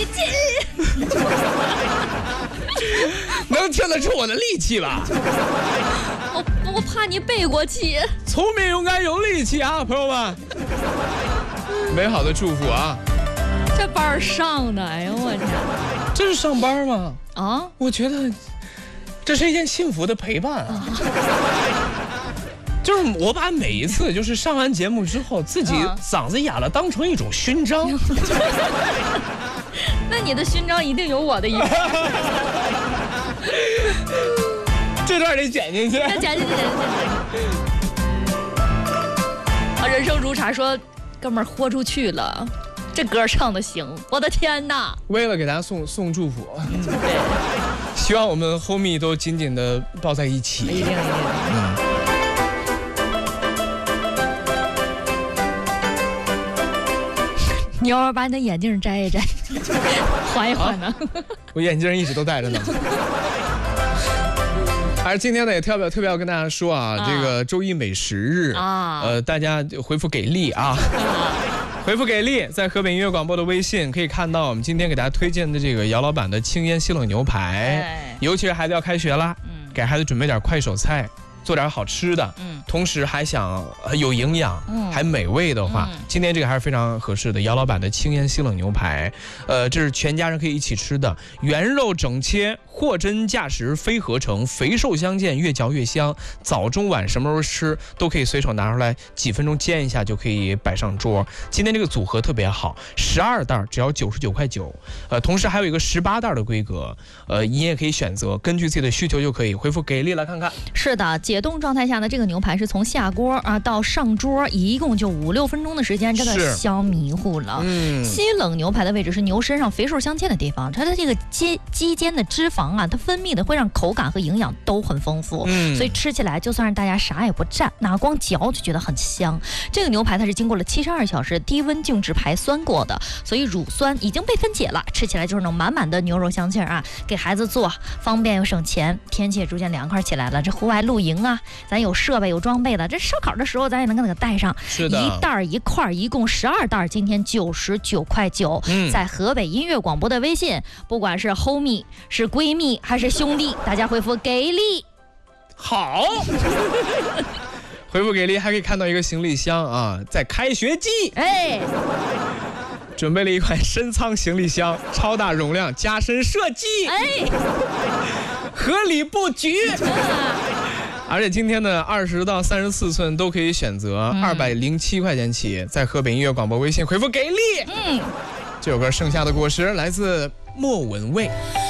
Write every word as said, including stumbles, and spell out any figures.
力气。 能听得出我的力气吧？ 我我怕你背过气。 聪明勇敢有力气啊，朋友们！美好的祝福啊！ 这班上的，哎呦我天！ 这是上班吗？ 啊， 我觉得这是一件幸福的陪伴啊。就是我把每一次就是上完节目之后自己嗓子哑了当成一种勋章。 那你的勋章一定有我的一份。 这段得剪进去。 那剪进去，剪进去。啊，人生如茶说，哥们儿豁出去了，这歌唱的行，我的天哪！ 为了给大家送送祝福， 嗯，对， 希望我们 homie 都紧紧的抱在一起。 一定一定。嗯。你要是把你的眼镜摘一摘，缓一缓呢、啊？ 我眼镜一直都戴着呢。而今天呢，也特别特别要跟大家说啊，啊这个周一美食日啊，呃，大家回复给力啊，啊回复给力，在河北音乐广播的微信可以看到我们今天给大家推荐的这个姚老板的清烟西冷牛排，尤其是孩子要开学啦，嗯、给孩子准备点快手菜。做点好吃的，嗯，同时还想有营养，嗯，还美味的话，嗯、今天这个还是非常合适的。姚老板的清烟西冷牛排，呃，这是全家人可以一起吃的，原肉整切，货真价实，非合成，肥瘦相间，越嚼越香。早中晚什么时候吃都可以随手拿出来，几分钟煎一下就可以摆上桌。今天这个组合特别好，十二袋只要九十九块九，呃，同时还有一个十八袋的规格，呃，你也可以选择，根据自己的需求就可以回复给力来看看。 是的。解冻状态下呢，这个牛排是从下锅啊到上桌，一共就五六分钟的时间，真的香迷糊了。嗯，西冷牛排的位置是牛身上肥瘦相间的地方，它的这个肌肌间的脂肪啊，它分泌的会让口感和营养都很丰富，嗯，所以吃起来就算是大家啥也不蘸，那光嚼就觉得很香。这个牛排它是经过了七十二小时低温静置排酸过的，所以乳酸已经被分解了，吃起来就是那种满满的牛肉香气啊，给孩子做方便又省钱。天气也逐渐凉快起来了，这户外露营啊，咱有设备有装备的，这烧烤的时候咱也能给它带上。 是的， 一袋一块，一共十二袋，今天九十九块九。嗯，在河北音乐广播的微信，不管是 homie 是闺蜜还是兄弟，大家回复给力。 好。回复给力还可以看到一个行李箱啊，在开学季，哎，准备了一款深仓行李箱，超大容量，加深设计，哎，合理布局。而且今天的二十到三十四寸都可以选择，二百零七块钱起，在河北音乐广播微信回复给力。嗯，这首歌《盛夏的果实》来自莫文蔚。